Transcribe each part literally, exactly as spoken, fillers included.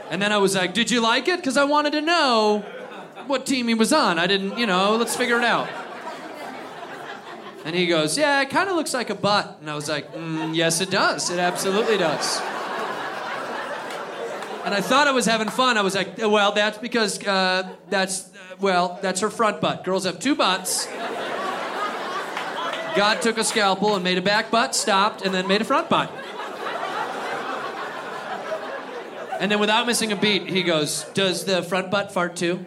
And then I was like, did you like it? Because I wanted to know what team he was on. I didn't, you know, let's figure it out. And he goes, yeah, it kind of looks like a butt. And I was like, mm, yes, it does. It absolutely does. And I thought I was having fun. I was like, well, that's because, uh, that's, uh, well, that's her front butt. Girls have two butts. God took a scalpel and made a back butt, stopped, and then made a front butt. And then without missing a beat, he goes, does the front butt fart too?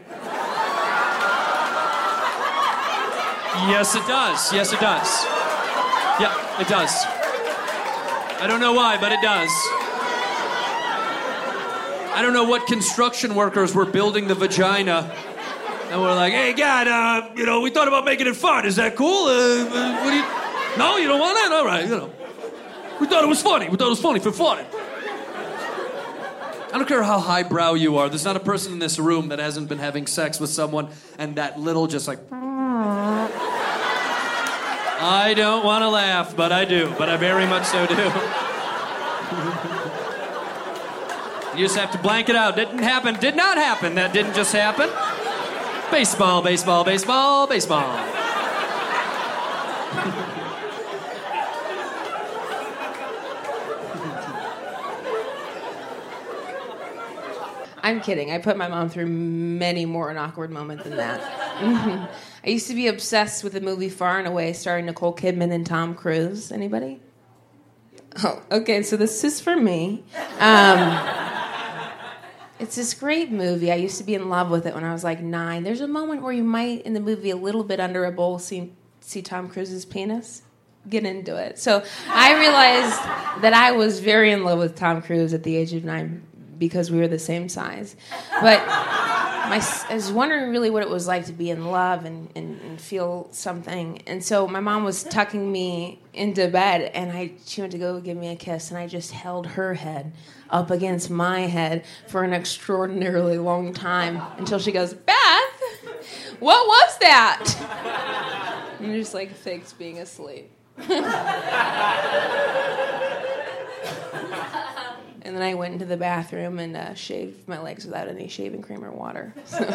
Yes, it does. Yes, it does. Yeah, it does. I don't know why, but it does. I don't know what construction workers were building the vagina. And we're like, hey, God, uh, you know, we thought about making it fart. Is that cool? Uh, what do you... No, you don't want that? All right, you know. We thought it was funny. We thought it was funny for farting. I don't care how highbrow you are. There's not a person in this room that hasn't been having sex with someone and that little just like... I don't want to laugh, but I do. But I very much so do. You just have to blank it out. Didn't happen. Did not happen. That didn't just happen. Baseball, baseball, baseball, baseball. I'm kidding. I put my mom through many more an awkward moment than that. I used to be obsessed with the movie Far and Away starring Nicole Kidman and Tom Cruise. Anybody? Oh, okay, so this is for me. Um, it's this great movie. I used to be in love with it when I was like nine. There's a moment where you might, in the movie, a little bit under a bowl, see, see Tom Cruise's penis. Get into it. So I realized that I was very in love with Tom Cruise at the age of nine because we were the same size. But my, I was wondering really what it was like to be in love and, and, and feel something. And so my mom was tucking me into bed, and I she went to go give me a kiss, and I just held her head up against my head for an extraordinarily long time until she goes, Beth, what was that? And just like faked being asleep. And then I went into the bathroom and uh, shaved my legs without any shaving cream or water. So it's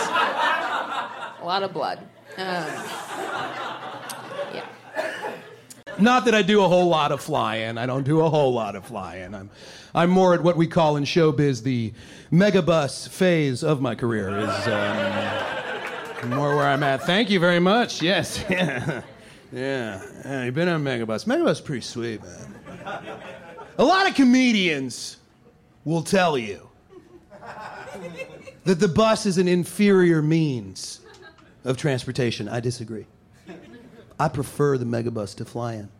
a lot of blood. Um, yeah. Not that I do a whole lot of flying. I don't do a whole lot of flying. I'm, I'm more at what we call in showbiz the megabus phase of my career. Is um, more where I'm at. Thank you very much. Yes. Yeah. Yeah. Yeah. You've been on Megabus. Megabus is pretty sweet, man. A lot of comedians will tell you that the bus is an inferior means of transportation. I disagree. I prefer the megabus to fly in.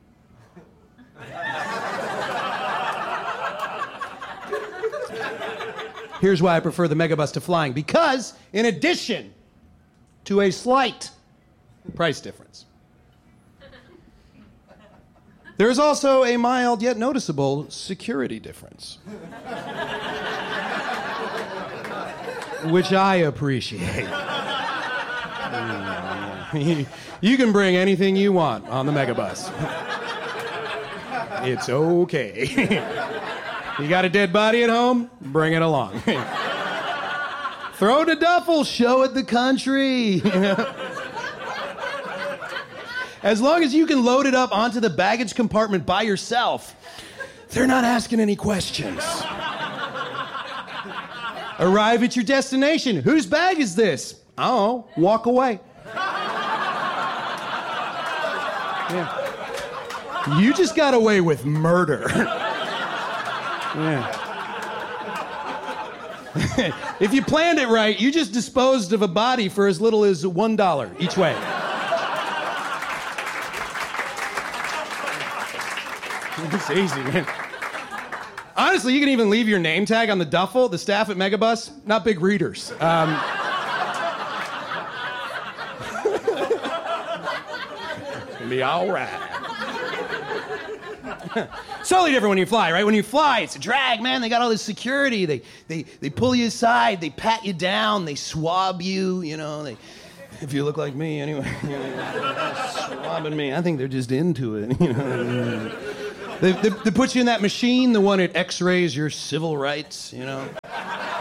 Here's why I prefer the megabus to flying. Because, in addition to a slight price difference, there is also a mild yet noticeable security difference, which I appreciate. You can bring anything you want on the megabus. It's okay. You got a dead body at home? Bring it along. Throw it a duffel, show it the country. As long as you can load it up onto the baggage compartment by yourself, they're not asking any questions. Arrive at your destination. Whose bag is this? Oh, walk away. Yeah. You just got away with murder. Yeah. If you planned it right, you just disposed of a body for as little as one dollar each way. It's easy, man. Honestly, you can even leave your name tag on the duffel. The staff at Megabus, not big readers. Um, it'll be all right. It's totally different when you fly, right? When you fly, it's a drag, man. They got all this security. They they they pull you aside. They pat you down. They swab you. You know, they. If you look like me, anyway. You know, swabbing me. I think they're just into it. You know. They, they, they put you in that machine, the one that x-rays your civil rights, you know.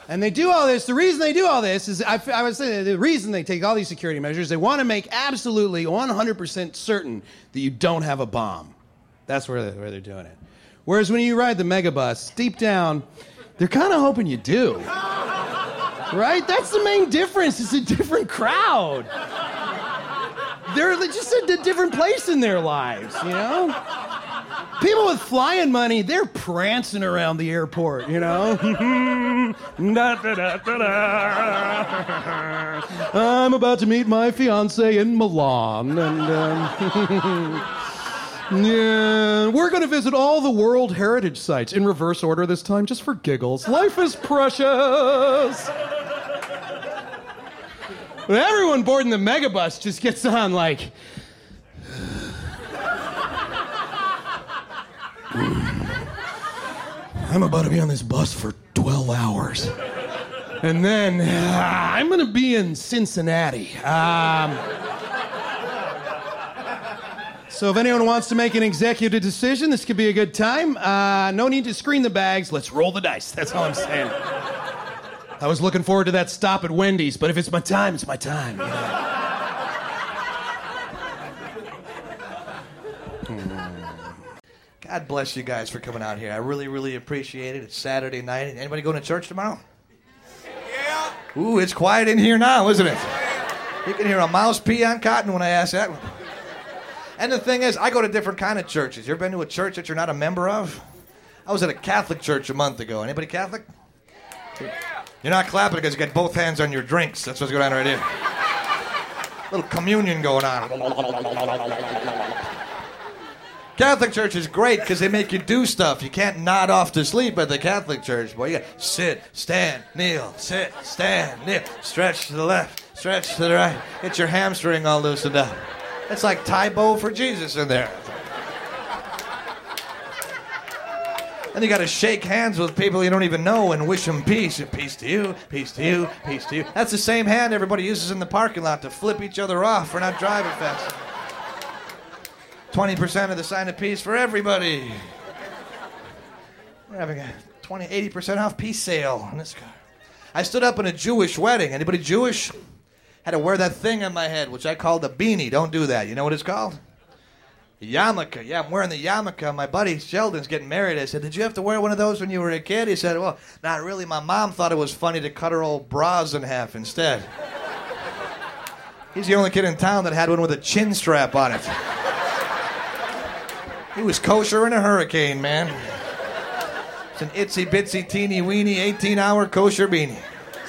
And they do all this. The reason they do all this is, I, I was saying, the reason they take all these security measures, they want to make absolutely one hundred percent certain that you don't have a bomb. That's where they're, where they're doing it. Whereas when you ride the megabus, deep down, they're kind of hoping you do. Right? That's the main difference. It's a different crowd. They're just at a different place in their lives, you know? People with flying money, they're prancing around the airport, you know? da, da, da, da, da. I'm about to meet my fiancée in Milan, and um, yeah, we're going to visit all the World Heritage sites in reverse order this time, just for giggles. Life is precious. But everyone boarding the megabus just gets on like... I'm about to be on this bus for twelve hours. And then uh, I'm going to be in Cincinnati. Um, so if anyone wants to make an executive decision, this could be a good time. Uh, no need to screen the bags. Let's roll the dice. That's all I'm saying. I was looking forward to that stop at Wendy's, but if it's my time, it's my time. You know? God bless you guys for coming out here. I really, really appreciate it. It's Saturday night. Anybody going to church tomorrow? Yeah. Ooh, it's quiet in here now, isn't it? You can hear a mouse pee on cotton when I ask that. And the thing is, I go to different kind of churches. You ever been to a church that you're not a member of? I was at a Catholic church a month ago. Anybody Catholic? You're not clapping because you got both hands on your drinks. That's what's going on right here. Little communion going on. Catholic church is great because they make you do stuff. You can't nod off to sleep at the Catholic church. Boy, you got to sit, stand, kneel, sit, stand, kneel, stretch to the left, stretch to the right. Get your hamstring all loosened up. It's like Tae-Bo for Jesus in there. And you got to shake hands with people you don't even know and wish them peace. Peace to you, peace to you, peace to you. That's the same hand everybody uses in the parking lot to flip each other off for not driving fast. twenty percent of the sign of peace for everybody. We're having a twenty, eighty percent off peace sale on this car. I stood up in a Jewish wedding. Anybody Jewish? Had to wear that thing on my head, which I called a beanie. Don't do that. You know what it's called? Yarmulke. Yeah, I'm wearing the yarmulke. My buddy Sheldon's getting married. I said, did you have to wear one of those when you were a kid? He said, well, not really. My mom thought it was funny to cut her old bras in half instead. He's the only kid in town that had one with a chin strap on it. He was kosher in a hurricane, man. It's an itsy-bitsy, teeny-weeny, eighteen-hour kosher beanie.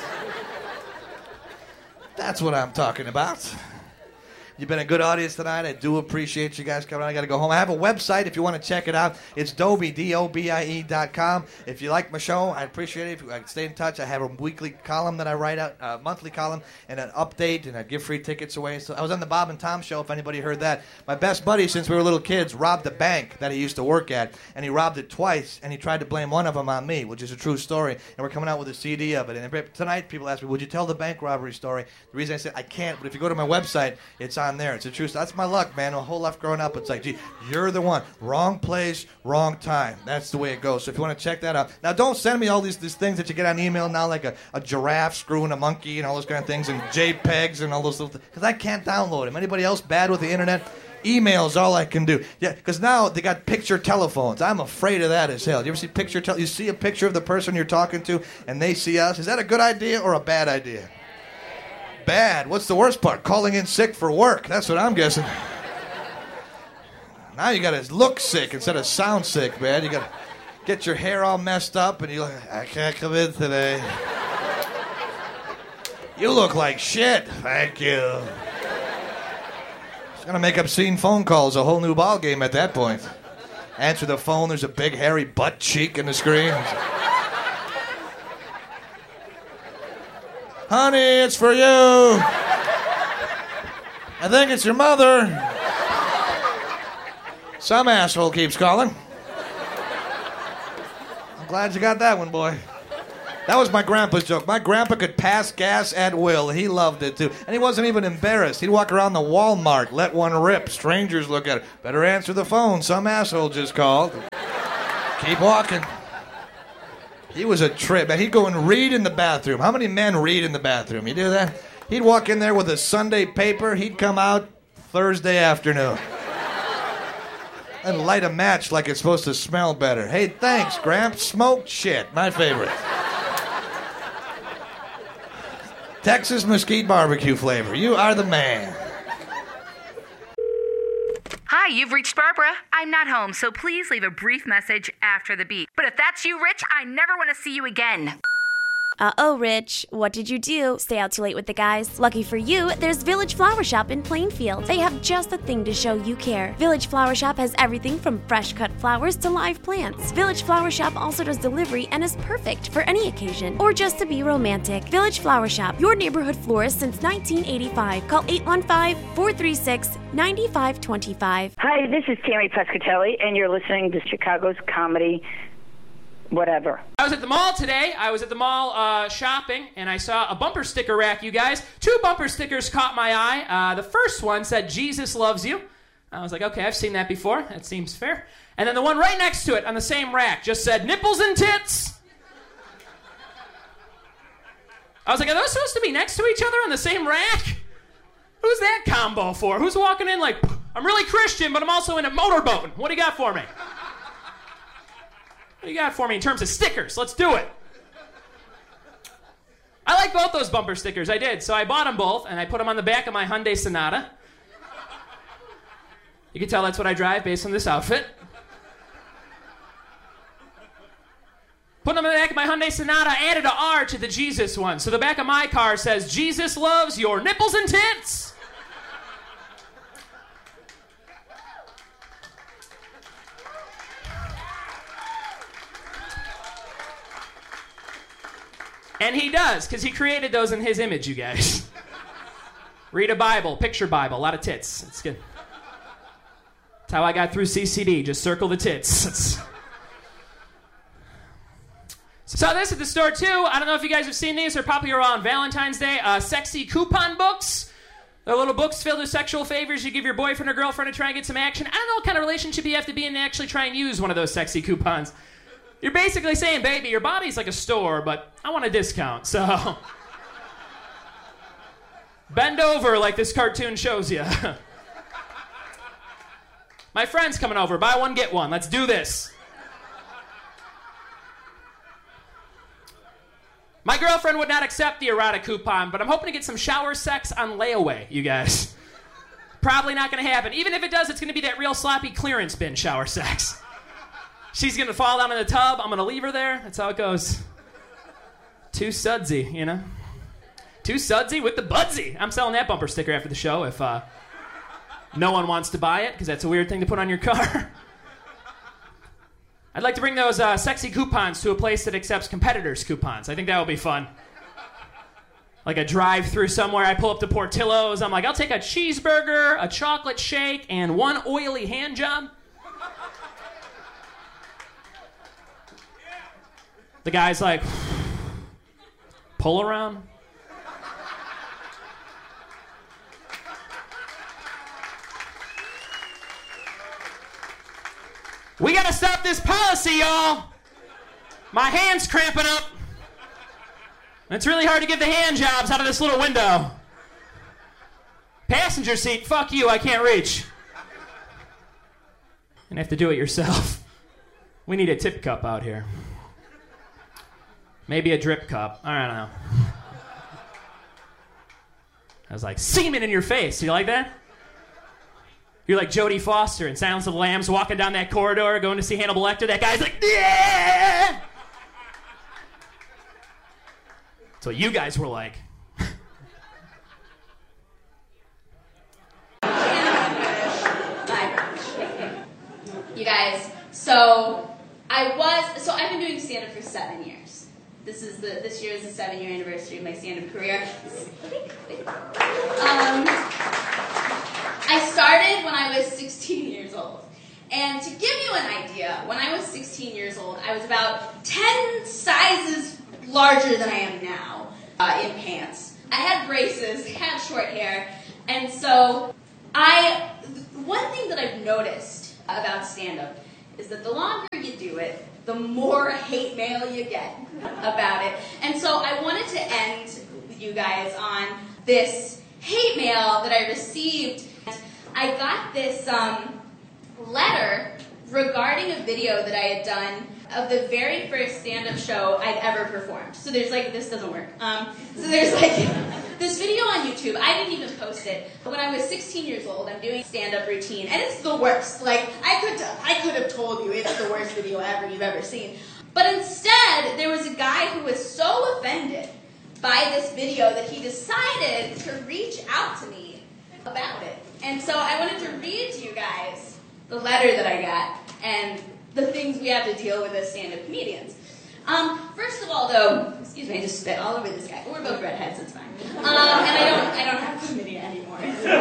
That's what I'm talking about. You've been a good audience tonight. I do appreciate you guys coming. I got to go home. I have a website if you want to check it out. It's Dobie, D O B I E dot com. If you like my show, I appreciate it. If you stay in touch, I have a weekly column that I write out, a monthly column, and an update, and I give free tickets away. So I was on the Bob and Tom show, if anybody heard that. My best buddy, since we were little kids, robbed a bank that he used to work at, and he robbed it twice, and he tried to blame one of them on me, which is a true story, and we're coming out with a C D of it. And tonight, people ask me, would you tell the bank robbery story? The reason I said I can't, but if you go to my website, it's on there. It's a true story. That's my luck, man. A whole life growing up, it's like, gee, you're the one. Wrong place, wrong time. That's the way it goes. So if you want to check that out. Now, don't send me all these, these things that you get on email now, like a, a giraffe screwing a monkey and all those kind of things, and JPEGs and all those little things, because I can't download them. Anybody else bad with the internet? Email's all I can do. Yeah, because now they got picture telephones. I'm afraid of that as hell. You ever see picture tel- You see a picture of the person you're talking to, and they see us? Is that a good idea or a bad idea? Bad. What's the worst part? Calling in sick for work. That's what I'm guessing. Now you got to look sick instead of sound sick, man. You got to get your hair all messed up, and you're like, I can't come in today. You look like shit. Thank you. It's going to make obscene phone calls a whole new ball game at that point. Answer the phone, there's a big hairy butt cheek in the screen. Honey, it's for you. I think it's your mother. Some asshole keeps calling. I'm glad you got that one, boy. That was my grandpa's joke. My grandpa could pass gas at will. He loved it, too. And he wasn't even embarrassed. He'd walk around the Walmart, let one rip. Strangers look at it. Better answer the phone. Some asshole just called. Keep walking. He was a trip, man. He'd go and read in the bathroom. How many men read in the bathroom? You do that? He'd walk in there with a Sunday paper. He'd come out Thursday afternoon. And light a match like it's supposed to smell better. Hey, thanks, Gramps. Smoked shit. My favorite. Texas mesquite barbecue flavor. You are the man. Hi, you've reached Barbara. I'm not home, so please leave a brief message after the beep. But if that's you, Rich, I never want to see you again. Uh-oh, Rich. What did you do? Stay out too late with the guys? Lucky for you, there's Village Flower Shop in Plainfield. They have just the thing to show you care. Village Flower Shop has everything from fresh-cut flowers to live plants. Village Flower Shop also does delivery and is perfect for any occasion or just to be romantic. Village Flower Shop, your neighborhood florist since nineteen eighty-five. Call eight one five, four three six, nine five two five. Hi, this is Tammy Pescatelli, and you're listening to Chicago's Comedy Whatever. I was at the mall today. I was at the mall uh, shopping, and I saw a bumper sticker rack, you guys. Two bumper stickers caught my eye. Uh, the first one said, Jesus loves you. I was like, okay, I've seen that before. That seems fair. And then the one right next to it on the same rack just said, nipples and tits. I was like, are those supposed to be next to each other on the same rack? Who's that combo for? Who's walking in like, I'm really Christian, but I'm also into motorboating. What do you got for me? What do you got for me in terms of stickers? Let's do it. I like both those bumper stickers. I did. So I bought them both, and I put them on the back of my Hyundai Sonata. You can tell that's what I drive based on this outfit. Put them on the back of my Hyundai Sonata, added an R to the Jesus one. So the back of my car says, Jesus loves your nipples and tits. And he does, because he created those in his image, you guys. Read a Bible, picture Bible, a lot of tits. It's good. That's how I got through C C D, just circle the tits. It's... Saw this at the store, too. I don't know if you guys have seen these. They're popular on Valentine's Day. Uh, sexy coupon books. They're little books filled with sexual favors you give your boyfriend or girlfriend to try and get some action. I don't know what kind of relationship you have to be in to actually try and use one of those sexy coupons. You're basically saying, baby, your body's like a store, but I want a discount, so... Bend over like this cartoon shows you. My friend's coming over. Buy one, get one. Let's do this. My girlfriend would not accept the erotic coupon, but I'm hoping to get some shower sex on layaway, you guys. Probably not going to happen. Even if it does, it's going to be that real sloppy clearance bin shower sex. She's going to fall down in the tub. I'm going to leave her there. That's how it goes. Too sudsy, you know? Too sudsy with the budsy. I'm selling that bumper sticker after the show if uh, no one wants to buy it, because that's a weird thing to put on your car. I'd like to bring those uh, sexy coupons to a place that accepts competitors' coupons. I think that would be fun. Like a drive-through somewhere. I pull up to Portillo's. I'm like, I'll take a cheeseburger, a chocolate shake, and one oily hand job. The guy's like, pull around. We gotta stop this policy, y'all. My hand's cramping up. It's really hard to get the hand jobs out of this little window. Passenger seat, fuck you, I can't reach. And have to do it yourself. We need a tip cup out here. Maybe a drip cup. I don't know. I was like, semen in your face. You like that? You're like Jodie Foster in Silence of the Lambs walking down that corridor going to see Hannibal Lecter. That guy's like, yeah! That's what you guys were like. You guys, so I was, so I've been doing stand-up for seven years. This is the, this year is the seven-year anniversary of my stand-up career. Um, I started when I was sixteen years old. And to give you an idea, when I was sixteen years old, I was about ten sizes larger than I am now uh, in pants. I had braces, had short hair, and so I, one thing that I've noticed about stand-up is that the longer you do it, the more hate mail you get about it. And so I wanted to end you guys on this hate mail that I received. I got this um, letter regarding a video that I had done of the very first stand-up show I'd ever performed. So there's like, this doesn't work. Um, so there's like this video on YouTube. I didn't even post it. But when I was sixteen years old, I'm doing a stand-up routine, and it's the worst. Like, I could I could have told you it's the worst video ever you've ever seen. But instead, there was a guy who was so offended by this video that he decided to reach out to me about it. And so I wanted to read to you guys the letter that I got and the things we have to deal with as stand-up comedians. Um, first of all, though, excuse me, I just spit all over this guy. We're both redheads, it's fine. Um, and I don't, I don't have chlamydia anymore.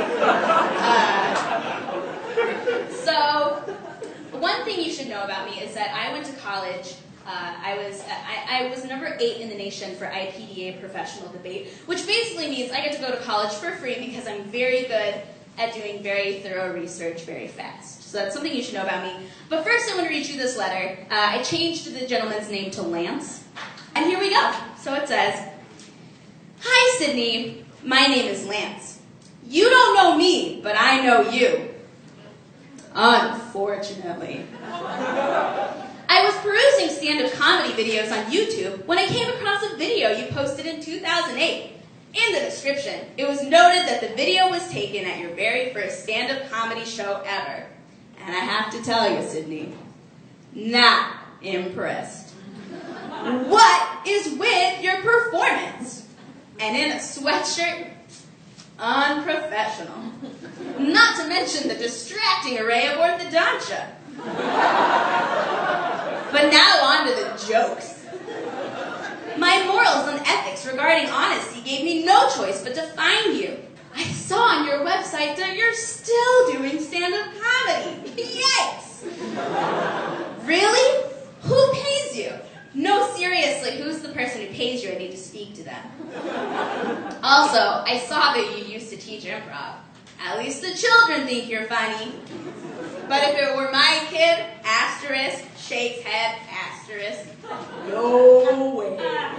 Uh, so, one thing you should know about me is that I went to college. Uh, I was I, I was number eight in the nation for I P D A professional debate, which basically means I get to go to college for free because I'm very good at doing very thorough research very fast. So that's something you should know about me. But first I'm going to read you this letter. Uh, I changed the gentleman's name to Lance. And here we go. So it says, "Hi, Sydney. My name is Lance. You don't know me, but I know you. Unfortunately. I was perusing stand-up comedy videos on YouTube when I came across a video you posted in two thousand eight. In the description, it was noted that the video was taken at your very first stand-up comedy show ever. And I have to tell you, Sydney, not impressed. What is with your performance? And in a sweatshirt? Unprofessional. Not to mention the distracting array of orthodontia. But now on to the jokes. My morals and ethics regarding honesty gave me no choice but to find you. I saw on your website that you're still doing stand-up comedy. Yikes! Really? Who pays you? No, seriously, who's the person who pays you? I need to speak to them. Also, I saw that you used to teach improv. At least the children think you're funny. But if it were my kid, asterisk, shakes head, asterisk, no way.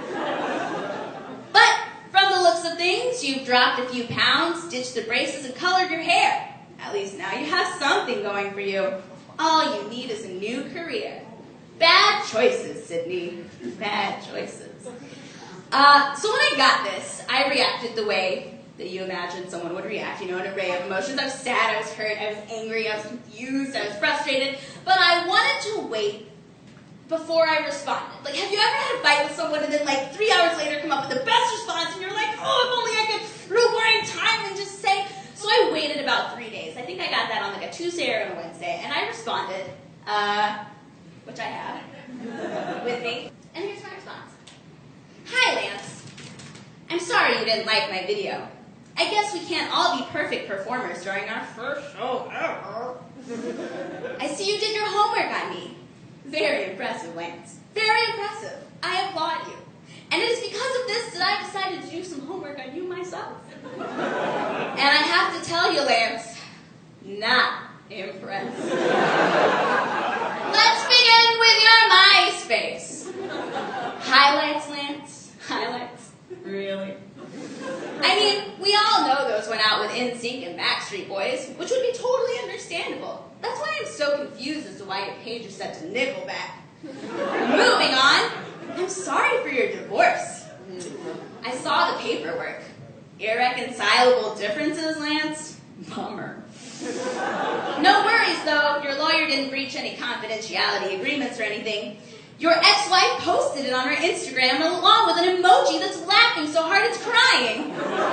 But from the looks of things, you've dropped a few pounds, ditched the braces, and colored your hair. At least now you have something going for you. All you need is a new career. Bad choices, Sydney. Bad choices. Uh, so when I got this, I reacted the way that you imagined someone would react. You know, an array of emotions. I was sad, I was hurt, I was angry, I was confused, I was frustrated. But I wanted to wait before I responded. Like, have you ever had a fight with someone and then like three hours later come up with the best response and you're like, oh, if only I could rewind time and just say. So I waited about three days. I think I got that on like a Tuesday or a Wednesday. And I responded, uh, which I have with me. And here's my response. Hi, Lance. I'm sorry you didn't like my video. I guess we can't all be perfect performers during our first show ever. I see you did your homework on me. Very impressive, Lance. Very impressive. I applaud you. And it is because of this that I decided to do some homework on you myself. And I have to tell you, Lance, not impressed. Let's begin with your MySpace. Highlights, Lance? Highlights? Really? I mean, we all know those went out with N Sync and Backstreet Boys, which would be totally understandable. That's why I'm so confused as to why your page is set to Nickelback. Moving on, I'm sorry for your divorce. I saw the paperwork. Irreconcilable differences, Lance? Bummer. No worries, though. Your lawyer didn't breach any confidentiality agreements or anything. Your ex-wife posted it on her Instagram along with an emoji that's laughing so hard it's crying.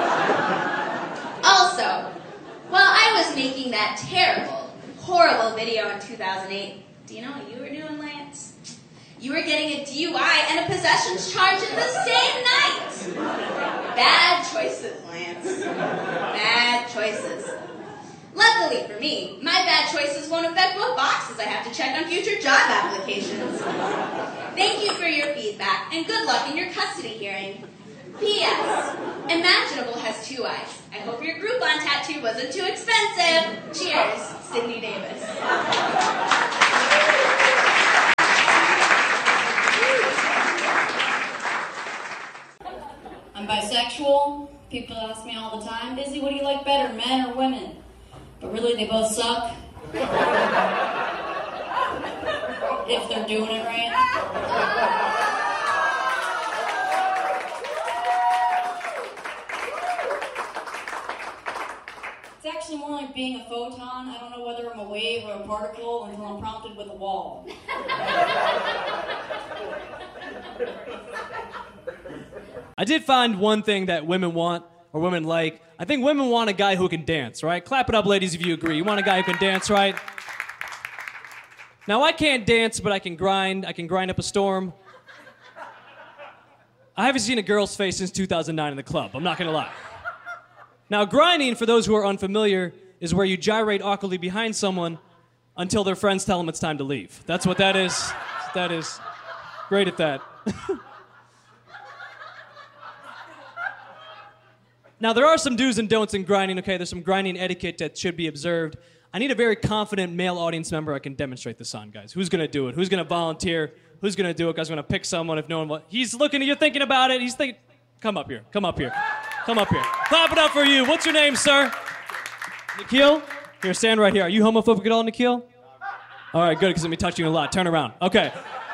Also, while I was making that terrible, horrible video in two thousand eight, do you know what you were doing, Lance? You were getting a D U I and a possessions charge in the same night. Bad choices, Lance. Bad choices. Luckily for me, my bad choices won't affect what boxes I have to check on future job applications. Thank you for your feedback, and good luck in your custody hearing. P S. Imaginable has two eyes. I hope your Groupon tattoo wasn't too expensive. Cheers, Sydney Davis. bisexual. People ask me all the time, Izzy, what do you like better, men or women? But really, they both suck. If they're doing it right. It's actually more like being a photon. I don't know whether I'm a wave or a particle until I'm prompted with a wall. I did find one thing that women want, or women like. I think women want a guy who can dance, right? Clap it up, ladies, if you agree. You want a guy who can dance, right? Now, I can't dance, but I can grind. I can grind up a storm. I haven't seen a girl's face since two thousand nine in the club. I'm not going to lie. Now, grinding, for those who are unfamiliar, is where you gyrate awkwardly behind someone until their friends tell them it's time to leave. That's what that is. That is. Great at that. Now, there are some do's and don'ts in grinding, okay? There's some grinding etiquette that should be observed. I need a very confident male audience member I can demonstrate this on, guys. Who's going to do it? Who's going to volunteer? Who's going to do it? Guys, I'm going to pick someone if no one... He's looking at you, thinking about it. He's thinking... Come up here. Come up here. Come up here. Clap it up for you. What's your name, sir? Nikhil? Here, stand right here. Are you homophobic at all, Nikhil? All right, good, because I'm going to be touching you a lot. Turn around. Okay.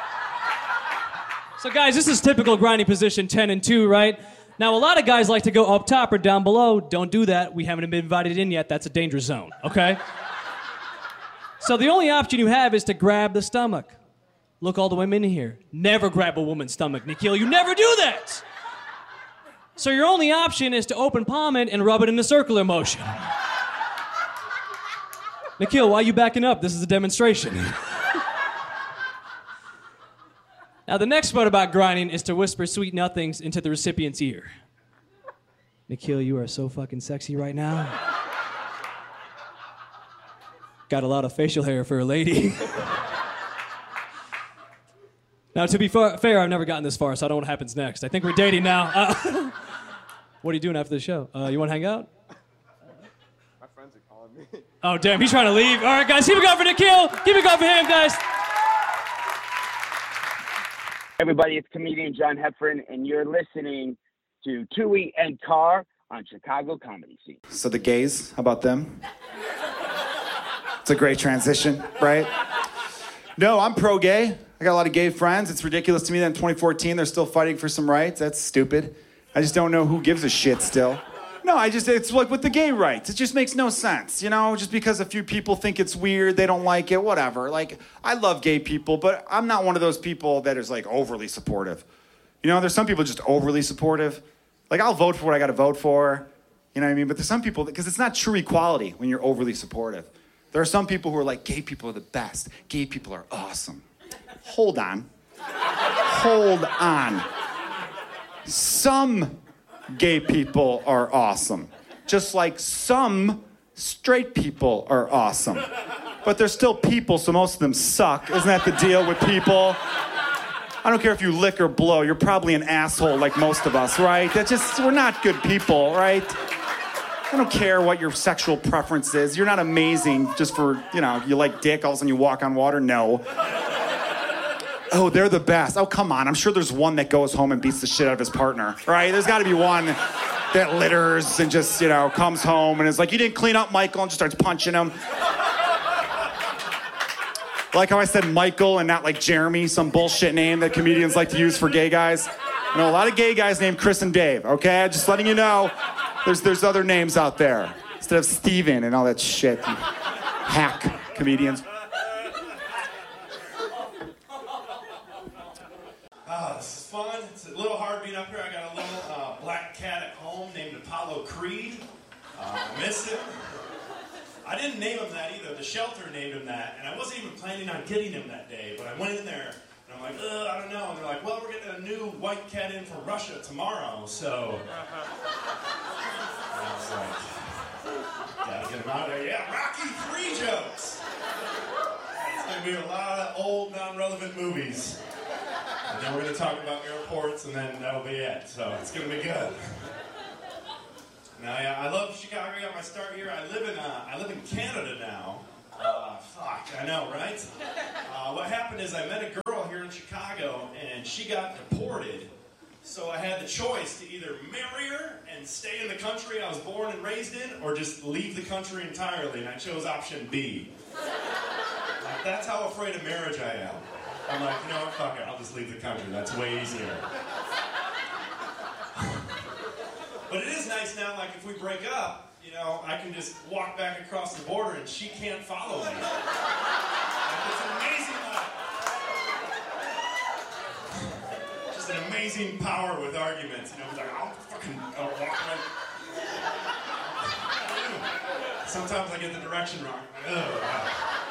So, guys, this is typical grinding position ten and two, right? Now, a lot of guys like to go up top or down below. Don't do that. We haven't been invited in yet. That's a dangerous zone, okay? So the only option you have is to grab the stomach. Look, all the women in here. Never grab a woman's stomach, Nikhil. You never do that. So your only option is to open palm it and rub it in a circular motion. Nikhil, why are you backing up? This is a demonstration. Now, the next part about grinding is to whisper sweet nothings into the recipient's ear. Nikhil, you are so fucking sexy right now. Got a lot of facial hair for a lady. Now, to be fa- fair, I've never gotten this far, so I don't know what happens next. I think we're dating now. Uh, what are you doing after the show? Uh, you want to hang out? My friends are calling me. Oh, damn, he's trying to leave. All right, guys, keep it going for Nikhil. Keep it going for him, guys. Everybody, it's comedian John Heffron, and you're listening to Tui and Carr on Chicago Comedy Scene. So the gays, how about them? It's a great transition, right? No, I'm pro-gay. I got a lot of gay friends. It's ridiculous to me that in twenty fourteen they're still fighting for some rights. That's stupid. I just don't know who gives a shit still. No, I just, it's like with the gay rights. It just makes no sense, you know? Just because a few people think it's weird, they don't like it, whatever. Like, I love gay people, but I'm not one of those people that is, like, overly supportive. You know, there's some people just overly supportive. Like, I'll vote for what I gotta vote for, you know what I mean? But there's some people, because it's not true equality when you're overly supportive. There are some people who are like, gay people are the best. Gay people are awesome. Hold on. Hold on. Some gay people are awesome. Just like some straight people are awesome. But they're still people, so most of them suck. Isn't that the deal with people? I don't care if you lick or blow. You're probably an asshole like most of us, right? That's just, we're not good people, right? I don't care what your sexual preference is. You're not amazing just for, you know, you like dick, all of a sudden you walk on water. No. Oh, they're the best. Oh, come on. I'm sure there's one that goes home and beats the shit out of his partner, right? There's got to be one that litters and just, you know, comes home and is like, you didn't clean up, Michael, and just starts punching him. Like how I said Michael and not like Jeremy, some bullshit name that comedians like to use for gay guys. I know a lot of gay guys named Chris and Dave, okay? Just letting you know, there's there's other names out there instead of Steven and all that shit. Hack comedians. Oh, this is fun. It's a little hard being up here. I got a little uh, black cat at home named Apollo Creed. Uh, I miss him. I didn't name him that either. The shelter named him that, and I wasn't even planning on getting him that day, but I went in there, and I'm like, ugh, I don't know. And they're like, well, we're getting a new white cat in from Russia tomorrow, so... I was like, gotta get him out of there. Yeah, Rocky three jokes! It's gonna be a lot of old, non-relevant movies. And then we're gonna talk about airports, and then that'll be it, so it's gonna be good. Now, yeah, I love Chicago. I got my start here. I live in uh, I live in Canada now. Uh, fuck, I know, right? Uh, what happened is I met a girl here in Chicago, and she got deported So I had the choice to either marry her and stay in the country I was born and raised in, or just leave the country entirely, and I chose option B. Like, that's how afraid of marriage I am. I'm like, you know what, fuck it, I'll just leave the country. That's way easier. But it is nice now, like, if we break up, you know, I can just walk back across the border and she can't follow me. Like, it's an amazing, uh, just an amazing power with arguments. You know, it's like, I'll fucking, I'll walk right. Sometimes I get the direction wrong. Ugh.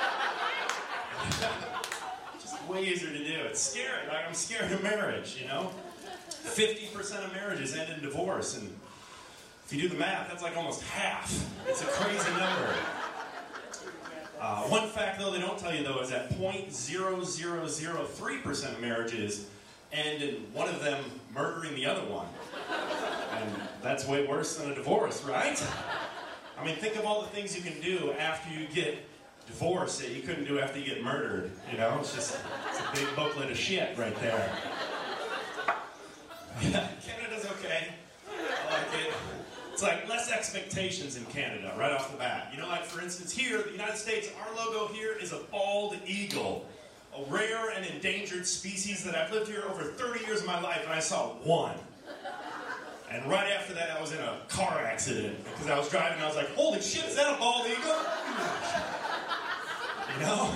Just way easier to do. It's scary. Like, I'm scared of marriage, you know? fifty percent of marriages end in divorce, and if you do the math, that's like almost half. It's a crazy number. Uh, one fact, though, they don't tell you, though, is that zero point zero zero zero three percent of marriages end in one of them murdering the other one. And that's way worse than a divorce, right? I mean, think of all the things you can do after you get divorced that you couldn't do after you get murdered. You know, it's just it's a big booklet of shit right there. Canada's okay. I like it. It's like less expectations in Canada right off the bat. You know, like for instance here, the United States, our logo here is a bald eagle. A rare and endangered species that I've lived here over thirty years of my life, and I saw one. And right after that, I was in a car accident because I was driving and I was like, holy shit, is that a bald eagle? You know?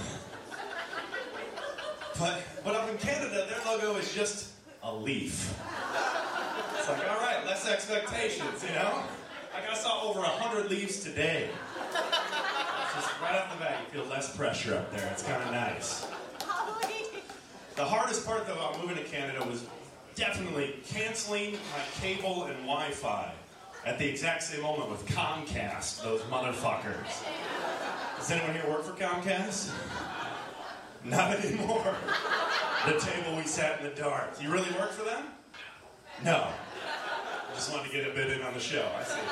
But, but up in Canada, their logo is just a leaf. It's like, all right, less expectations, you know? Like I saw over a hundred leaves today. It's just right off the bat, you feel less pressure up there. It's kind of nice. The hardest part, though, about moving to Canada was definitely canceling my cable and Wi-Fi at the exact same moment with Comcast, those motherfuckers. Does anyone here work for Comcast? Not anymore. The table we sat in the dark. Do you really work for them? No. I just wanted to get a bit in on the show. I see.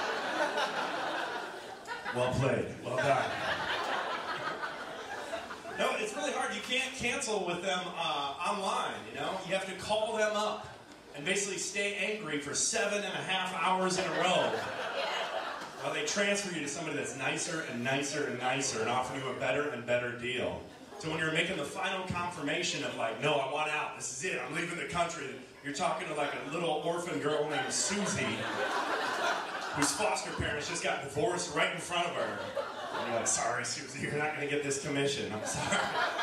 Well played. Well done. No, it's really hard. You can't cancel with them uh, online, you know? You have to call them up and basically stay angry for seven and a half hours in a row while they transfer you to somebody that's nicer and nicer and nicer and offer you a better and better deal. So when you're making the final confirmation of like, no, I want out, this is it, I'm leaving the country, you're talking to like a little orphan girl named Susie, whose foster parents just got divorced right in front of her. And you're like, sorry, Susie, you're not going to get this commission. I'm sorry.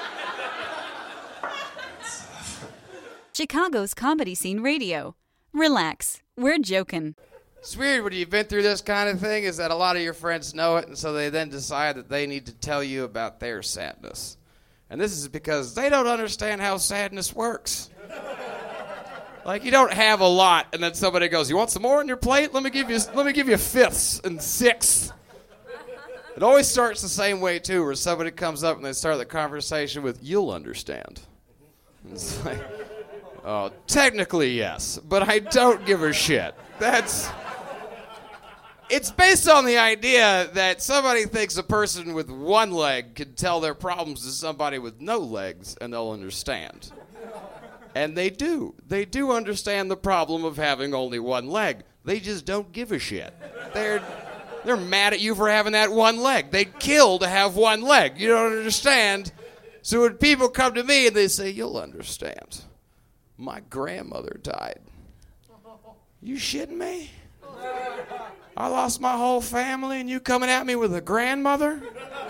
Chicago's Comedy Scene Radio. Relax, we're joking. It's weird when you've been through this kind of thing is that a lot of your friends know it, and so they then decide that they need to tell you about their sadness. And this is because they don't understand how sadness works. Like, you don't have a lot, and then somebody goes, you want some more on your plate? Let me give you, let me give you fifths and sixths. It always starts the same way, too, where somebody comes up and they start the conversation with, you'll understand. And it's like, oh, technically, yes, but I don't give a shit. That's... It's based on the idea that somebody thinks a person with one leg can tell their problems to somebody with no legs, and they'll understand. And they do. They do understand the problem of having only one leg. They just don't give a shit. They're... They're mad at you for having that one leg. They'd kill to have one leg. You don't understand. So when people come to me and they say, you'll understand, my grandmother died. You shitting me? I lost my whole family and you coming at me with a grandmother?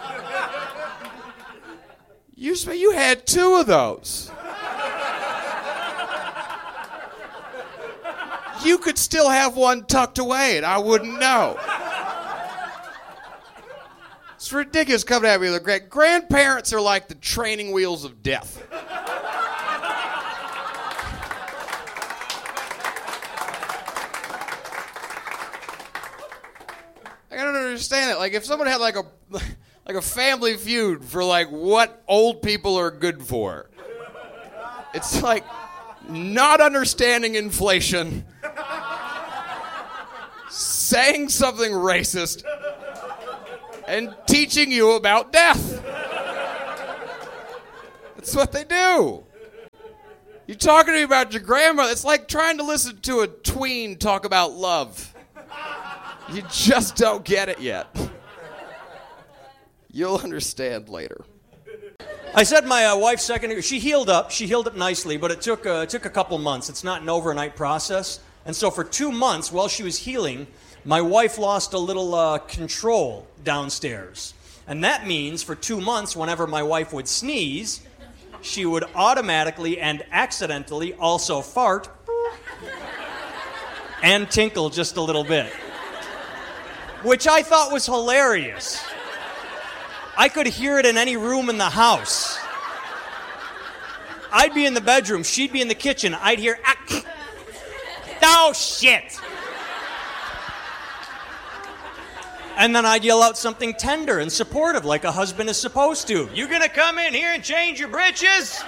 You, you had two of those. You could still have one tucked away and I wouldn't know. It's ridiculous coming at me with a great... Grandparents are like the training wheels of death. I don't understand it. Like, if someone had like a like a family feud for like what old people are good for, it's like not understanding inflation, saying something racist, and teaching you about death. That's what they do. You talking to me about your grandmother? It's like trying to listen to a tween talk about love. You just don't get it yet. You'll understand later. I said my uh, wife's second, she healed up. She healed up nicely, but it took, uh, it took a couple months. It's not an overnight process. And so for two months, while she was healing, my wife lost a little uh, control downstairs. And that means for two months, whenever my wife would sneeze, she would automatically and accidentally also fart and tinkle just a little bit, which I thought was hilarious. I could hear it in any room in the house. I'd be in the bedroom, she'd be in the kitchen, I'd hear, ah, oh shit! And then I'd yell out something tender and supportive like a husband is supposed to. You gonna come in here and change your britches?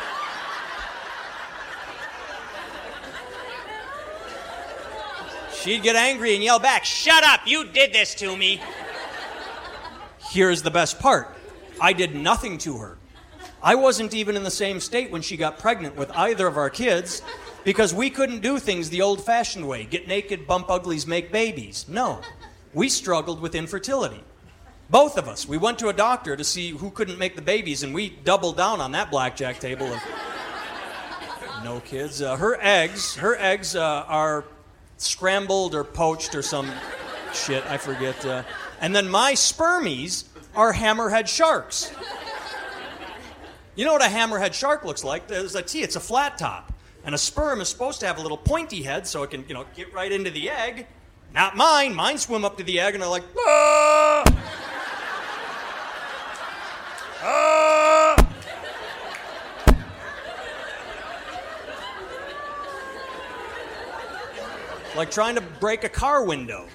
She'd get angry and yell back, shut up, you did this to me. Here's the best part. I did nothing to her. I wasn't even in the same state when she got pregnant with either of our kids because we couldn't do things the old-fashioned way, get naked, bump uglies, make babies. No, we struggled with infertility. Both of us. We went to a doctor to see who couldn't make the babies, and we doubled down on that blackjack table. Of no kids. Uh, her eggs, her eggs uh, are scrambled or poached or some shit, I forget. Uh, and then my spermies are hammerhead sharks. You know what a hammerhead shark looks like? There's a T, it's a flat top. And a sperm is supposed to have a little pointy head so it can, you know, get right into the egg. Not mine. Mine swim up to the egg and they're like, ah! Ah! Like trying to break a car window.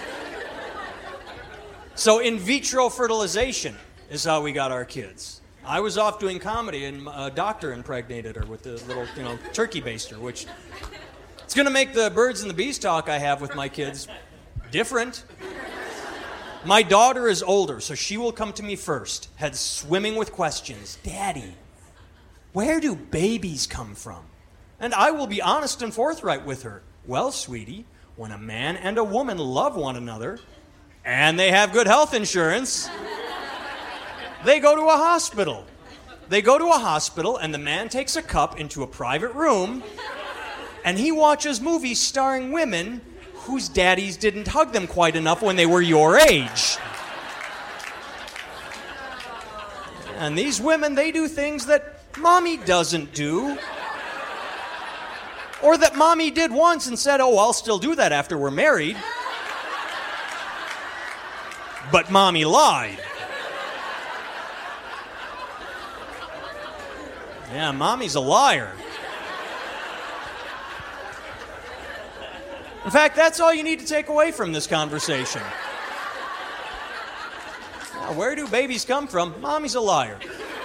So in vitro fertilization is how we got our kids. I was off doing comedy and a doctor impregnated her with the little, you know, turkey baster, which it's going to make the birds and the bees talk I have with my kids different. My daughter is older, so she will come to me first, head swimming with questions. Daddy, where do babies come from? And I will be honest and forthright with her. Well, sweetie, when a man and a woman love one another, and they have good health insurance, they go to a hospital. They go to a hospital, and the man takes a cup into a private room, and he watches movies starring women whose daddies didn't hug them quite enough when they were your age. And these women, they do things that mommy doesn't do. Or that mommy did once and said, oh, I'll still do that after we're married. But mommy lied. Yeah, mommy's a liar. In fact, that's all you need to take away from this conversation. Now, where do babies come from? Mommy's a liar.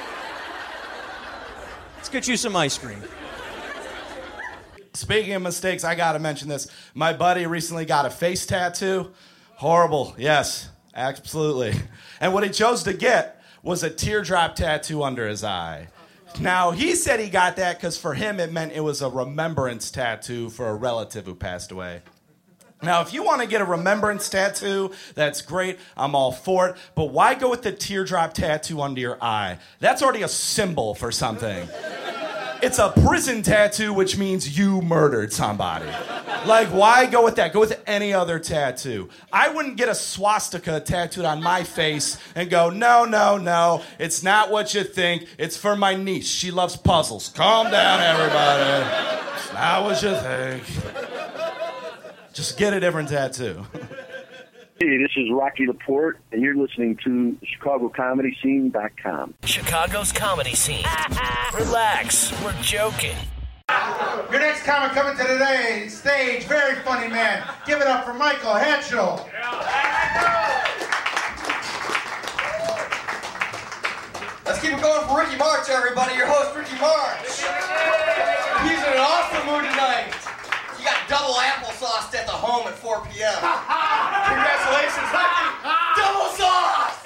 Let's get you some ice cream. Speaking of mistakes, I gotta mention this. My buddy recently got a face tattoo. Horrible, yes, absolutely. And what he chose to get was a teardrop tattoo under his eye. Now, he said he got that because for him it meant it was a remembrance tattoo for a relative who passed away. Now, if you want to get a remembrance tattoo, that's great. I'm all for it. But why go with the teardrop tattoo under your eye? That's already a symbol for something. It's a prison tattoo, which means you murdered somebody. Like, why go with that? Go with any other tattoo. I wouldn't get a swastika tattooed on my face and go, no, no, no, it's not what you think. It's for my niece. She loves puzzles. Calm down, everybody. It's not what you think. Just get a different tattoo. Hey, this is Rocky Laporte, and you're listening to Chicago Comedy Scene dot com. Chicago's comedy scene. Relax, we're joking. Your next comic coming to today stage, very funny man. Give it up for Michael Hatchell. Let's keep it going for Ricky March, everybody. Your host, Ricky March. He's in an awesome mood tonight. He got double applesauce at the home at four p.m. Congratulations, Ricky. Double sauce!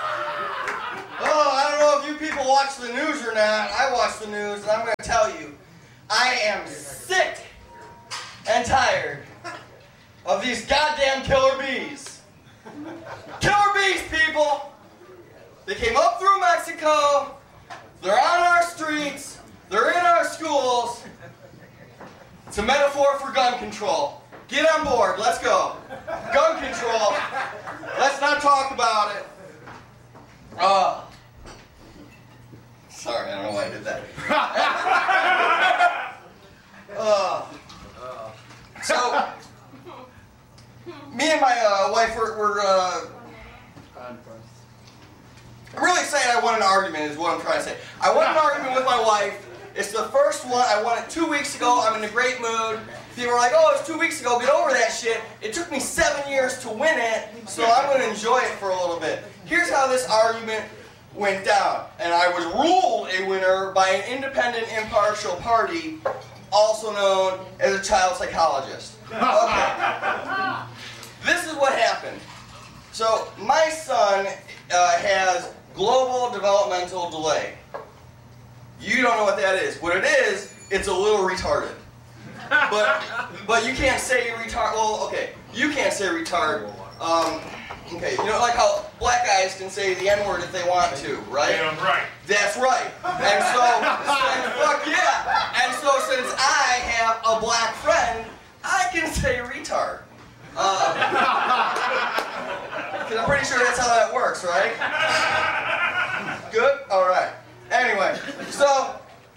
Oh, I don't know if you people watch the news or not. I watch the news, and I'm going to tell you, I am sick and tired of these goddamn killer bees. Killer bees, people! They came up through Mexico, they're on our streets, they're in our schools. It's a metaphor for gun control. Get on board, let's go. Gun control. Let's not talk about it. Uh, sorry, I don't know why I did that. uh, so, me and my uh, wife were, were uh, I'm really excited I won an argument is what I'm trying to say. I won an argument with my wife. It's the first one. I won it two weeks ago. I'm in a great mood. People were like, oh, it's two weeks ago. Get over that shit. It took me seven years to win it, so I'm going to enjoy it for a little bit. Here's how this argument went down. And I was ruled a winner by an independent, impartial party, also known as a child psychologist. Okay. This is what happened. So my son uh, has global developmental delay. You don't know what that is. What it is, it's a little retarded. But but you can't say retard. Well, okay, you can't say retard. Um, okay, you know, like how black guys can say the N-word if they want to, right? Yeah, right. That's right. And so, fuck yeah. And so, since I have a black friend, I can say retard. Uh, Because I'm pretty sure that's how that works, right? Good? All right. Anyway, so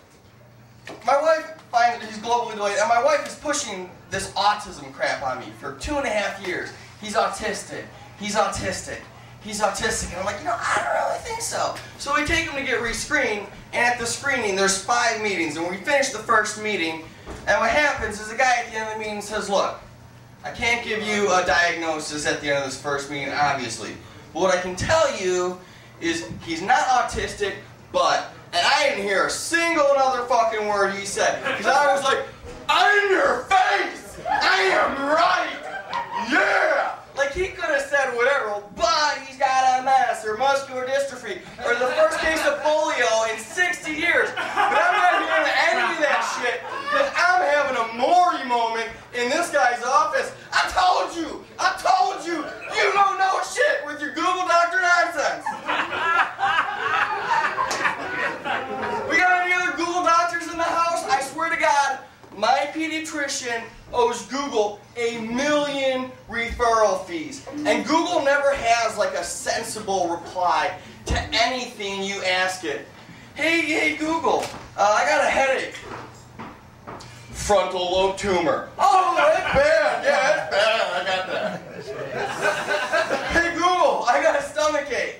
my wife finds he's globally delayed, and my wife is pushing this autism crap on me for two and a half years. He's autistic. He's autistic. He's autistic. And I'm like, you know, I don't really think so. So we take him to get re-screened, and at the screening, there's five meetings, and we finish the first meeting, and what happens is the guy at the end of the meeting says, look, I can't give you a diagnosis at the end of this first meeting, obviously. But what I can tell you is he's not autistic, but, and I didn't hear a single other fucking word he said, because I was like, in your face! I am right! Yeah! Like, he could have said whatever, but he's got M S or muscular dystrophy or the first case of polio in sixty years. But I'm not hearing any of that shit because I'm having a Maury moment in this guy's office. I told you! I told you! You don't know shit with your Google Doctor nonsense! We got any other Google doctors in the house? I swear to God, my pediatrician owes Google a million referral fees. And Google never has like a sensible reply to anything you ask it. Hey, hey Google, uh, I got a headache. Frontal lobe tumor. Oh, that's bad. Yeah, that's bad. I got that. Hey Google, I got a stomach ache.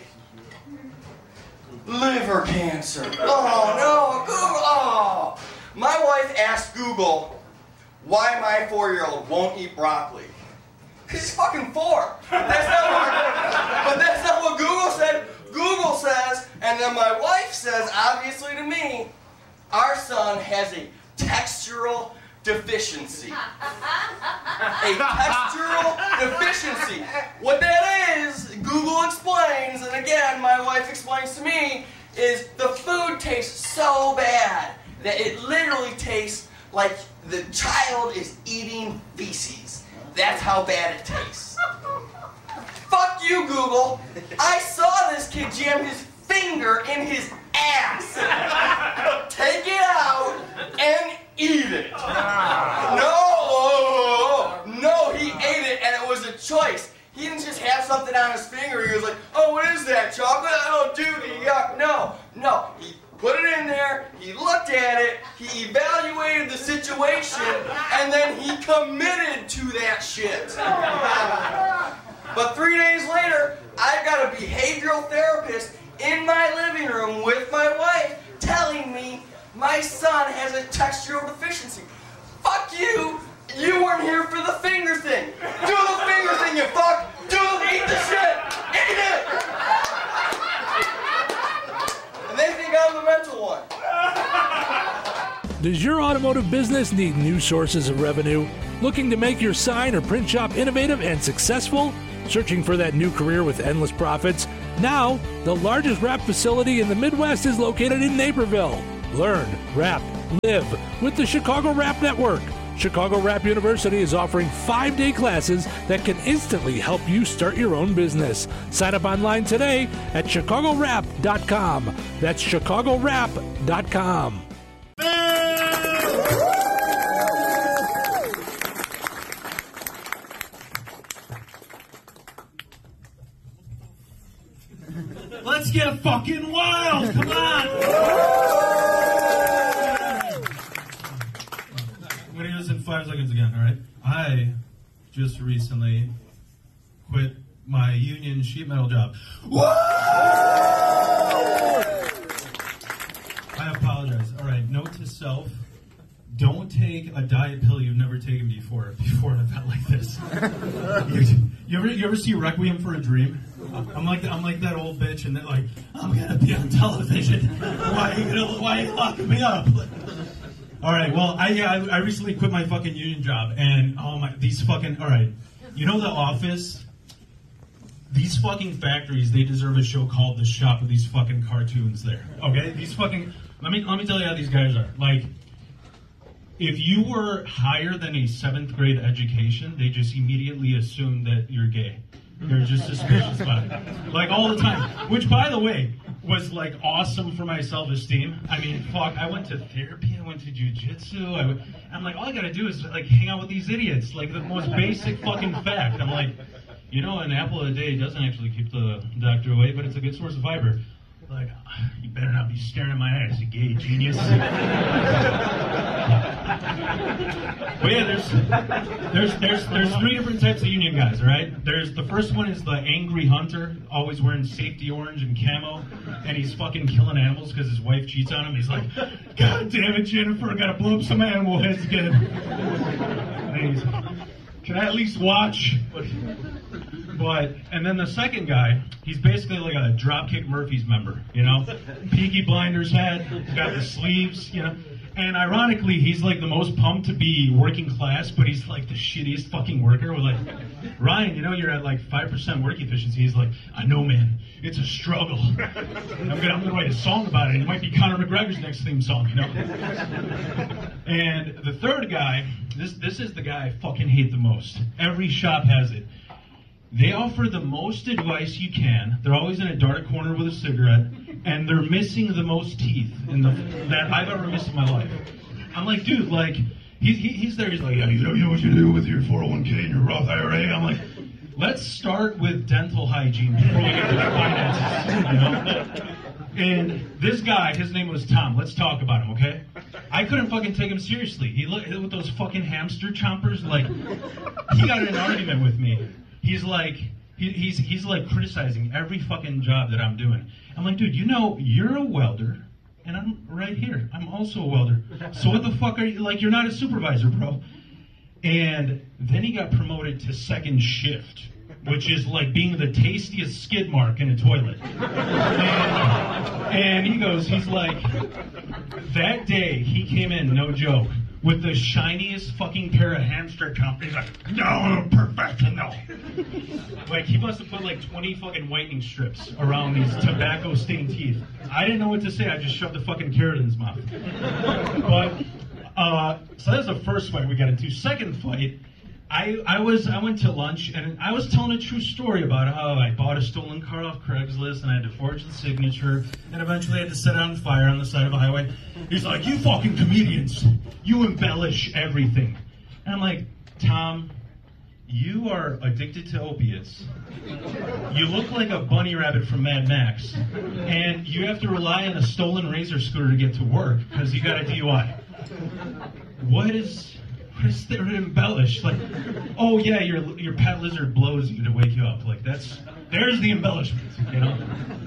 Liver cancer. Oh no, Google. Oh. My wife asked Google why my four-year-old won't eat broccoli. Because he's fucking four. That's not what, but that's not what Google said. Google says, and then my wife says, obviously to me, our son has a textural deficiency. A textural deficiency. What that is, Google explains, and again, my wife explains to me, is the food tastes so bad that it literally tastes like the child is eating feces. That's how bad it tastes. Fuck you, Google. I saw this kid jam his finger in his ass. Take it out and eat it. No, no, he ate it and it was a choice. He didn't just have something on his finger. He was like, oh, what is that, chocolate? Oh, dude, yuck. No, no. He put it in there, he looked at it, he evaluated the situation, and then he committed to that shit. But three days later, I've got a behavioral therapist in my living room with my wife telling me my son has a textural deficiency. Fuck you! You weren't here for the finger thing. Do the finger thing, you fuck! Do eat the shit! Eat it! And they think I'm the mental one. Does your automotive business need new sources of revenue? Looking to make your sign or print shop innovative and successful? Searching for that new career with endless profits? Now, the largest wrap facility in the Midwest is located in Naperville. Learn, wrap, Live with the Chicago Rap Network. Chicago Rap University is offering five-day classes that can instantly help you start your own business. Sign up online today at chicago rap dot com. That's chicago rap dot com. Let's get fucking wild! Come on! I'm gonna do this in five seconds again, alright? I just recently quit my union sheet metal job. Woo! I apologize. Alright, note to self. Don't take a diet pill you've never taken before before an event like this. you, you ever you ever see Requiem for a Dream? I'm like I'm like that old bitch, and they're like, I'm gonna be on television. Why are you gonna why are you locking me up? All right, well, I yeah, I, I recently quit my fucking union job, and oh my, these fucking all right, you know The Office. These fucking factories, they deserve a show called The Shop with these fucking cartoons there. Okay, these fucking let me let me tell you how these guys are like. If you were higher than a seventh grade education, they just immediately assume that you're gay. They're just suspicious about it. Like all the time. Which, by the way, was like awesome for my self-esteem. I mean, fuck, I went to therapy, I went to jujitsu. I went, I'm like, all I gotta do is like hang out with these idiots. Like the most basic fucking fact. I'm like, you know, an apple a day doesn't actually keep the doctor away, but it's a good source of fiber. Like, you better not be staring at my ass, you gay genius. But yeah, there's there's there's there's three different types of union guys, all right? There's the first one is the angry hunter, always wearing safety orange and camo, and he's fucking killing animals because his wife cheats on him. He's like, God damn it, Jennifer, I gotta blow up some animal heads again. And he's, can I at least watch? But, and then the second guy, he's basically like a Dropkick Murphys member, you know? Peaky Blinders hat, he's got the sleeves, you know? And ironically, he's like the most pumped to be working class, but he's like the shittiest fucking worker. We're like, Ryan, you know you're at like five percent work efficiency. He's like, I know, man, it's a struggle. I'm gonna, I'm gonna write a song about it. It might be Conor McGregor's next theme song, you know? And the third guy, this, this is the guy I fucking hate the most. Every shop has it. They offer the most advice you can. They're always in a dark corner with a cigarette, and they're missing the most teeth in the, that I've ever missed in my life. I'm like, dude, like, he, he, he's there, he's like, yeah, you know, you know what you do with your four oh one k and your Roth I R A? I'm like, let's start with dental hygiene before we get to the finances, you know? And this guy, his name was Tom. Let's talk about him, okay? I couldn't fucking take him seriously. He looked with those fucking hamster chompers, like, he got in an argument with me. He's like, he, he's he's like criticizing every fucking job that I'm doing. I'm like, dude, you know, you're a welder, and I'm right here. I'm also a welder. So what the fuck are you, like, you're not a supervisor, bro. And then he got promoted to second shift, which is like being the tastiest skid mark in a toilet. And, and he goes, he's like, that day he came in, no joke, with the shiniest fucking pair of hamster chompers. He's like, no, professional. Like, he must have put like twenty fucking whitening strips around these tobacco-stained teeth. I didn't know what to say. I just shoved the fucking carrot in his mouth. But, uh, so that's the first fight we got into. Second fight, I, I was I went to lunch, and I was telling a true story about how I bought a stolen car off Craigslist, and I had to forge the signature, and eventually I had to set it on fire on the side of a highway. He's like, you fucking comedians, you embellish everything. And I'm like, Tom, you are addicted to opiates. You look like a bunny rabbit from Mad Max, and you have to rely on a stolen razor scooter to get to work, because you got a D U I. What is... What is there to embellish? Like, oh yeah, your your pet lizard blows you to wake you up. Like, that's, there's the embellishment, you know?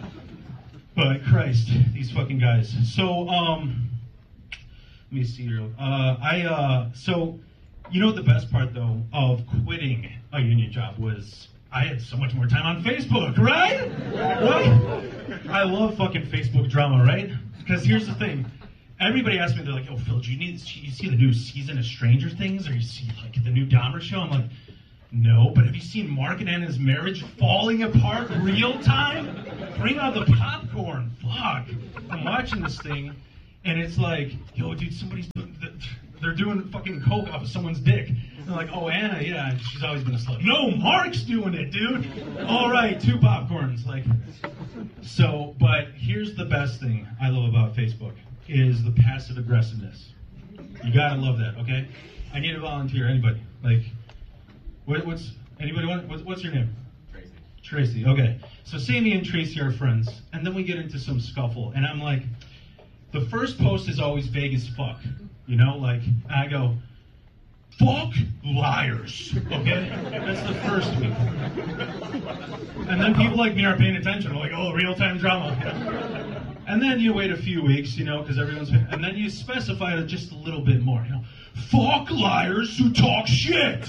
But Christ, these fucking guys. So, um, let me see here. Uh, I, uh, so, you know what the best part, though, of quitting a union job was I had so much more time on Facebook, right? Right? I love fucking Facebook drama, right? Because here's the thing. Everybody asks me, they're like, oh, Phil, do you, need, do you see the new season of Stranger Things? Or you see, like, the new Dahmer show? I'm like, no, but have you seen Mark and Anna's marriage falling apart real time? Bring out the popcorn. Fuck. I'm watching this thing, And it's like, yo, dude, somebody's doing, they're doing fucking coke off of someone's dick. And they're like, oh, Anna, yeah, she's always been a slut. No, Mark's doing it, dude. All right, two popcorns. Like, so, but here's the best thing I love about Facebook is the passive aggressiveness. You gotta love that, okay? I need a volunteer, anybody. Like, what, what's, anybody want, what's, what's your name? Tracy. Tracy, okay. So Sammy and Tracy are friends, and then we get into some scuffle, and I'm like, the first post is always vague as fuck, you know? Like, I go, fuck liars, okay? That's the first week. And then people like me aren't paying attention. They're like, oh, real-time drama. And then you wait a few weeks, you know, because everyone's... And then you specify it just a little bit more, you know? Fuck liars who talk shit!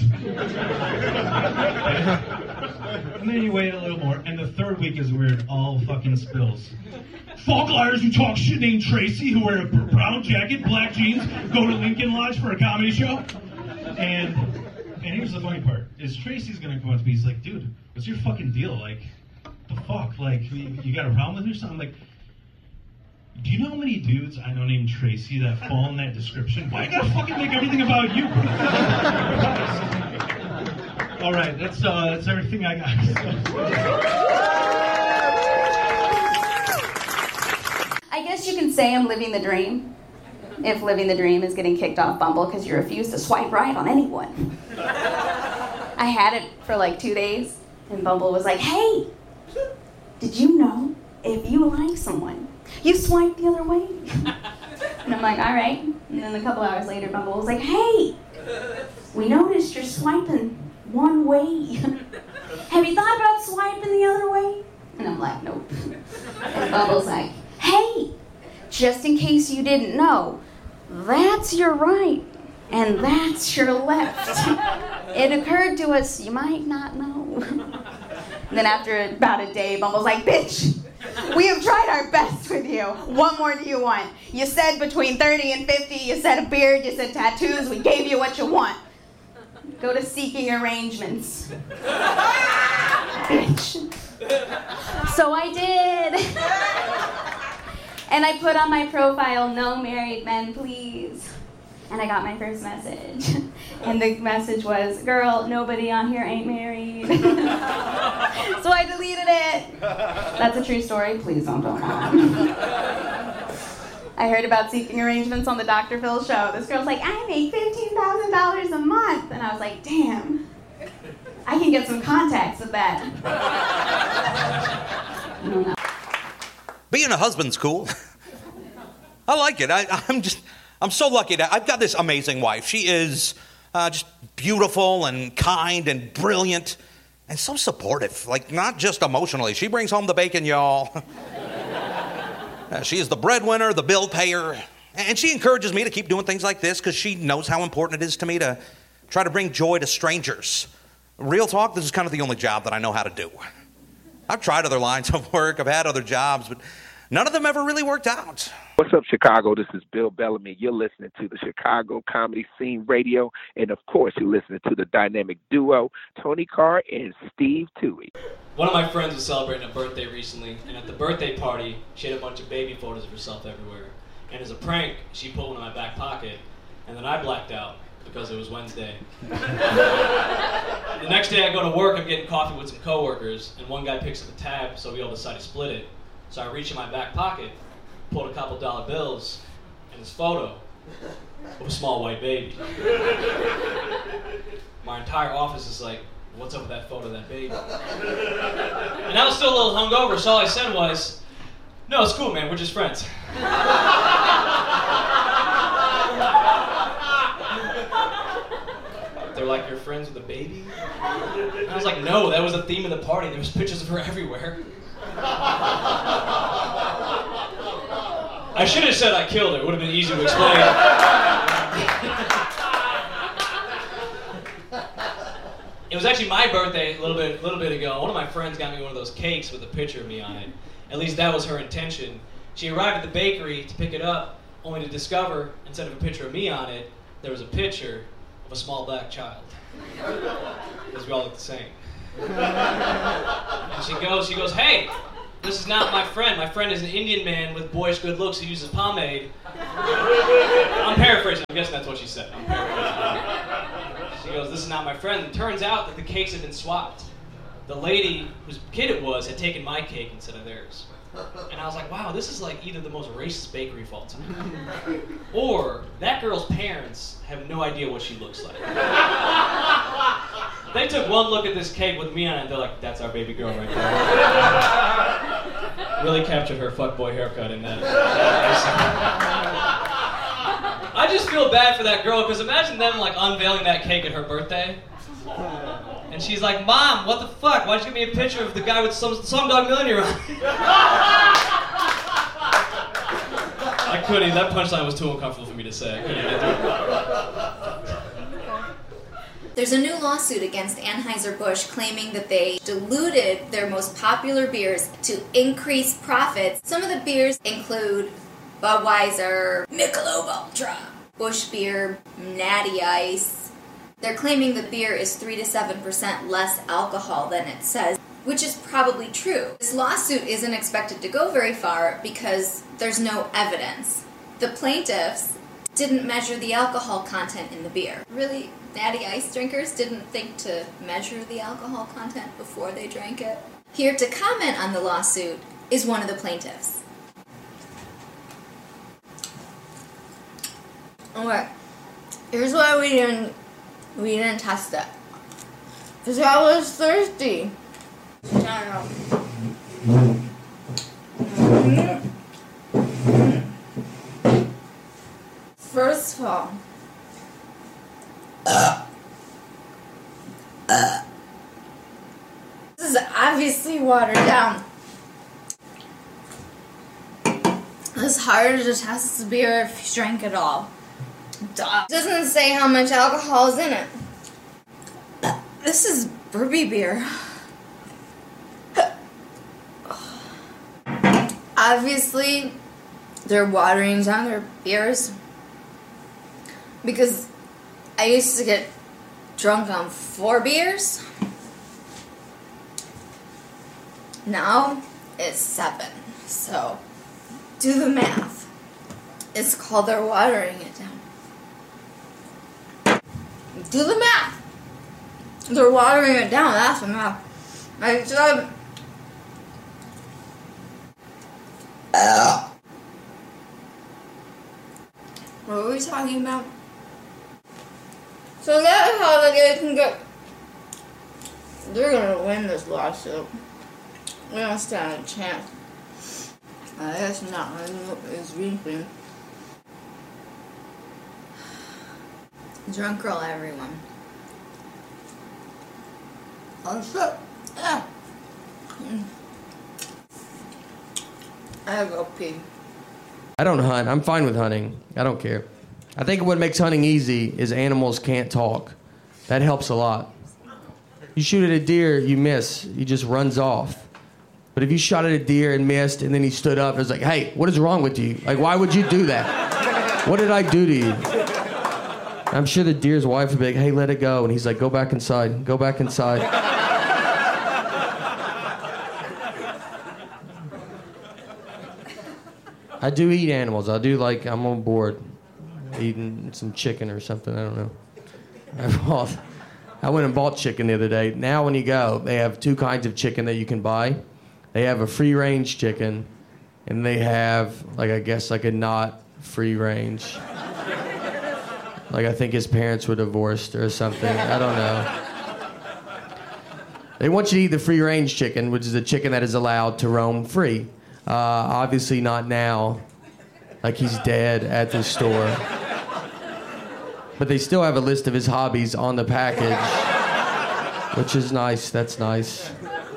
And then you wait a little more, and the third week is where it all fucking spills. Fuck liars who talk shit named Tracy, who wear a brown jacket, black jeans, go to Lincoln Lodge for a comedy show. And and here's the funny part, is Tracy's gonna come up to me, he's like, dude, what's your fucking deal? Like, the fuck? Like, you, you got a problem with me or something? I'm like, do you know how many dudes I know named Tracy that fall in that description? Why you gotta fucking make everything about you? All right, that's uh, that's everything I got. I guess you can say I'm living the dream. If living the dream is getting kicked off Bumble because you refuse to swipe right on anyone. I had it for like two days, and Bumble was like, hey, did you know if you like someone, you swipe the other way? And I'm like, all right. And then a couple hours later, Bumble was like, hey, we noticed you're swiping one way. Have you thought about swiping the other way? And I'm like, nope. And Bumble's like, hey, just in case you didn't know, that's your right, and that's your left. It occurred to us, you might not know. And then after about a day, Bumble's like, bitch, we have tried our best with you. What more do you want? You said between thirty and fifty, you said a beard, you said tattoos, we gave you what you want. Go to seeking arrangements. Bitch. So I did. And I put on my profile, no married men, please. And I got my first message. And the message was, girl, nobody on here ain't married. So I deleted it. That's a true story. Please don't tell mom. I heard about seeking arrangements on the Doctor Phil show. This girl's like, I make fifteen thousand dollars a month. And I was like, damn, I can get some contacts with that. I don't know. Being a husband's cool. I like it. I, I'm just, I'm so lucky that I've got this amazing wife. She is uh, just beautiful and kind and brilliant and so supportive. Like, not just emotionally. She brings home the bacon, y'all. uh, she is the breadwinner, the bill payer. And she encourages me to keep doing things like this because she knows how important it is to me to try to bring joy to strangers. Real talk, this is kind of the only job that I know how to do. I've tried other lines of work, I've had other jobs, but none of them ever really worked out. What's up, Chicago? This is Bill Bellamy. You're listening to the Chicago Comedy Scene Radio, and of course, you're listening to the dynamic duo, Tony Carr and Steve Toohey. One of my friends was celebrating a birthday recently, and at the birthday party, she had a bunch of baby photos of herself everywhere. And as a prank, she put one in my back pocket, and then I blacked out because it was Wednesday. The next day I go to work, I'm getting coffee with some coworkers, and one guy picks up a tab, so we all decide to split it. So I reach in my back pocket, pulled a couple dollar bills, and this photo of a small white baby. My entire office is like, what's up with that photo of that baby? And I was still a little hungover, so all I said was, no, it's cool, man, we're just friends. They're like, you're friends with a baby? And I was like, no, that was the theme of the party. There was pictures of her everywhere. I should have said I killed her. It would have been easier to explain. It was actually my birthday a little bit, little bit ago. One of my friends got me one of those cakes with a picture of me on it. At least that was her intention. She arrived at the bakery to pick it up, only to discover, instead of a picture of me on it, there was a picture of a small black child. Because we all look the same. And she goes, she goes, hey, This is not my friend. My friend is an Indian man with boyish good looks who uses pomade. I'm paraphrasing. I'm guessing that's what she said. I'm paraphrasing. She goes, this is not my friend. And it turns out that the cakes had been swapped. The lady whose kid it was had taken my cake instead of theirs. And I was like, wow, this is like either the most racist bakery fault tonight, or that girl's parents have no idea what she looks like. They took one look at this cake with me on it, and they're like, that's our baby girl right there. Really captured her fuckboy haircut in that. I just feel bad for that girl, because imagine them like unveiling that cake at her birthday. And she's like, Mom, what the fuck? Why'd you give me a picture of the guy with some Slumdog Millionaire on it? I couldn't, that punchline was too uncomfortable for me to say. I couldn't get through it. There's a new lawsuit against Anheuser-Busch claiming that they diluted their most popular beers to increase profits. Some of the beers include Budweiser, Michelob Ultra, Busch Beer, Natty Ice. They're claiming the beer is three to seven percent less alcohol than it says, which is probably true. This lawsuit isn't expected to go very far because there's no evidence. The plaintiffs didn't measure the alcohol content in the beer. Really, Natty Ice drinkers didn't think to measure the alcohol content before they drank it. Here to comment on the lawsuit is one of the plaintiffs. Okay, here's why we didn't we didn't test it. Because I was thirsty. I don't know. First of all, uh, uh, this is obviously watered down. It's harder to test the beer if you drank it all. Duh. It doesn't say how much alcohol is in it. This is Burby beer. Obviously, they're watering down their beers because I used to get drunk on four beers. Now it's seven. So do the math. It's called they're watering it down. Do the math. They're watering it down. That's the math. I said. Uh, what were we talking about? So that's how the guy can get. They're gonna win this lawsuit. We don't stand a chance. I guess not. It's weekly. Drunk girl, everyone. Oh shit. Yeah. I gotta go pee. I don't hunt. I'm fine with hunting. I don't care. I think what makes hunting easy is animals can't talk. That helps a lot. You shoot at a deer, you miss. He just runs off. But if you shot at a deer and missed, and then he stood up and was like, hey, what is wrong with you? Like, why would you do that? What did I do to you? I'm sure the deer's wife would be like, hey, let it go. And he's like, go back inside. Go back inside. I do eat animals. I do like, I'm on board eating some chicken or something. I don't know. I bought, I went and bought chicken the other day. Now when you go, they have two kinds of chicken that you can buy. They have a free-range chicken, and they have, like, I guess, like a not free-range. Like, I think his parents were divorced or something. I don't know. They want you to eat the free-range chicken, which is a chicken that is allowed to roam free. Uh, obviously not now. Like, he's dead at the store. But they still have a list of his hobbies on the package, which is nice. That's nice.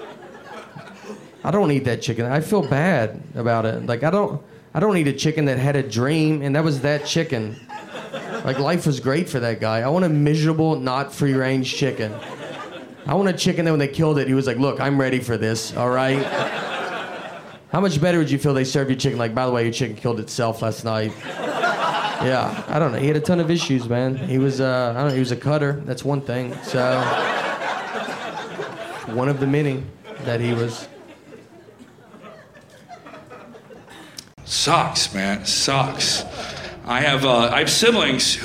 I don't eat that chicken. I feel bad about it. Like, I don't, I don't eat a chicken that had a dream, and that was that chicken. Like, life was great for that guy. I want a miserable, not free-range chicken. I want a chicken that when they killed it, he was like, look, I'm ready for this, all right? How much better would you feel they served your chicken? Like, by the way, your chicken killed itself last night. Yeah, I don't know. He had a ton of issues, man. He was, uh, I don't know, he was a cutter. That's one thing. So, one of the many that he was. Sucks, man. Sucks. I have uh, I have siblings who